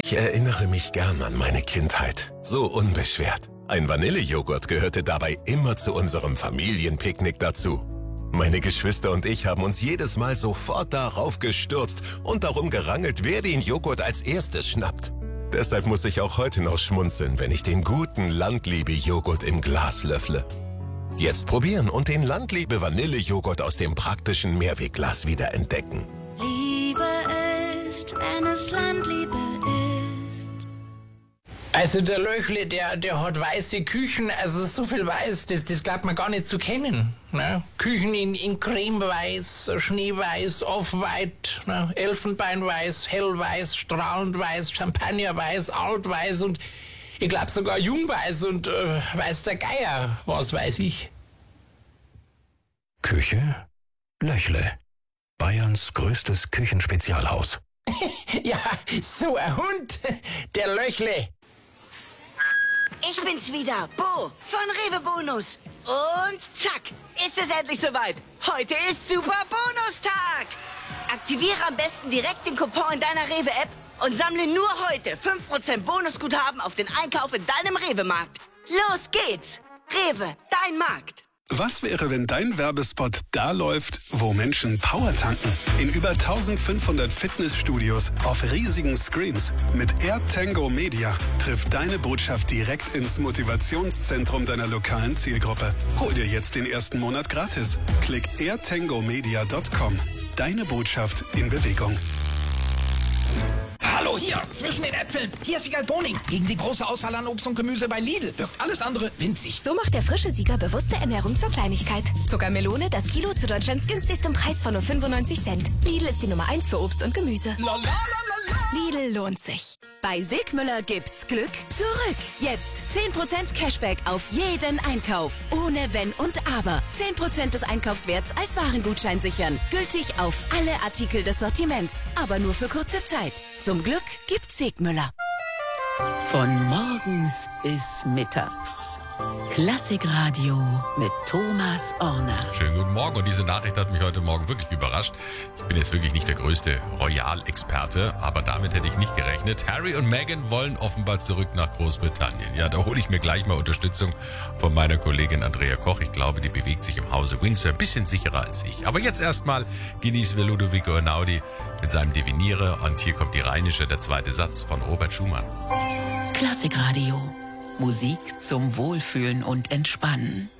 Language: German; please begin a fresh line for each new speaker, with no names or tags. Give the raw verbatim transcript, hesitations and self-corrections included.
Ich erinnere mich gern an meine Kindheit. So unbeschwert. Ein Vanillejoghurt gehörte dabei immer zu unserem Familienpicknick dazu. Meine Geschwister und ich haben uns jedes Mal sofort darauf gestürzt und darum gerangelt, wer den Joghurt als erstes schnappt. Deshalb muss ich auch heute noch schmunzeln, wenn ich den guten Landliebe-Joghurt im Glas löffle. Jetzt probieren und den Landliebe-Vanillejoghurt aus dem praktischen Mehrwegglas wieder entdecken.
Liebe ist, wenn es Landliebe ist.
Also der Löchle, der, der hat weiße Küchen, also so viel weiß, das, das glaubt man gar nicht zu kennen. Ne? Küchen in, in cremeweiß, schneeweiß, off-white, ne? Elfenbeinweiß, hellweiß, strahlend weiß, champagnerweiß, altweiß und ich glaube sogar jungweiß und äh, weiß der Geier, was weiß ich.
Küche Löchle, Bayerns größtes Küchenspezialhaus.
Ja, so ein Hund, der Löchle.
Ich bin's wieder, Bo von Rewe Bonus. Und zack, ist es endlich soweit. Heute ist Super Bonustag. Aktiviere am besten direkt den Coupon in deiner Rewe-App und sammle nur heute fünf Prozent Bonusguthaben auf den Einkauf in deinem Rewe-Markt. Los geht's. Rewe, dein Markt.
Was wäre, wenn dein Werbespot da läuft, wo Menschen Power tanken? In über eintausendfünfhundert Fitnessstudios auf riesigen Screens. Mit AirTango Media trifft deine Botschaft direkt ins Motivationszentrum deiner lokalen Zielgruppe. Hol dir jetzt den ersten Monat gratis. Klick air tango media punkt com. Deine Botschaft in Bewegung.
Hallo, hier, zwischen den Äpfeln. Hier ist Siegal Boning. Gegen die große Auswahl an Obst und Gemüse bei Lidl wirkt alles andere winzig.
So macht der frische Sieger bewusste Ernährung zur Kleinigkeit. Zuckermelone, das Kilo zu Deutschlands günstigstem Preis von nur fünfundneunzig Cent. Lidl ist die Nummer eins für Obst und Gemüse. Lidl lohnt sich.
Bei Sigmüller gibt's Glück zurück. Jetzt zehn Prozent Cashback auf jeden Einkauf. Ohne Wenn und Aber. zehn Prozent des Einkaufswerts als Warengutschein sichern. Gültig auf alle Artikel des Sortiments. Aber nur für kurze Zeit. Zum Glück gibt's Sigmüller.
Von morgens bis mittags. Klassikradio mit Thomas Orner.
Schönen guten Morgen und diese Nachricht hat mich heute Morgen wirklich überrascht. Ich bin jetzt wirklich nicht der größte Royal-Experte, aber damit hätte ich nicht gerechnet. Harry und Meghan wollen offenbar zurück nach Großbritannien. Ja, da hole ich mir gleich mal Unterstützung von meiner Kollegin Andrea Koch. Ich glaube, die bewegt sich im Hause Windsor ein bisschen sicherer als ich. Aber jetzt erstmal genießen wir Ludovico Einaudi mit seinem Diviniere und hier kommt die Rheinische, der zweite Satz von Robert Schumann.
Klassikradio. Musik zum Wohlfühlen und Entspannen.